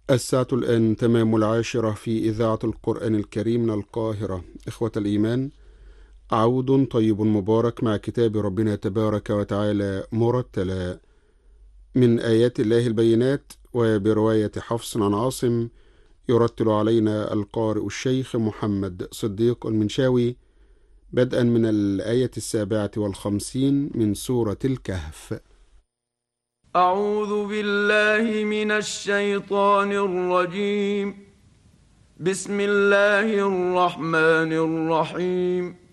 الساعة الآن تمام 10 في إذاعة القرآن الكريم من القاهرة. إخوة الإيمان، عود طيب مبارك مع كتاب ربنا تبارك وتعالى مرتلا من آيات الله البينات، وبرواية حفص عن عاصم. يرتل علينا القارئ الشيخ محمد صديق المنشاوي، بدءا من الآية 57 من سورة الكهف. أعوذ بالله من الشيطان الرجيم. بسم الله الرحمن الرحيم.